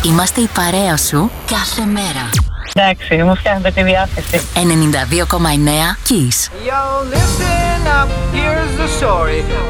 Είμαστε η παρέα σου κάθε μέρα. Εντάξει, μου φτιάχνετε τη διάθεση. 92,9 Kiss. Yo, listen up, here's the story.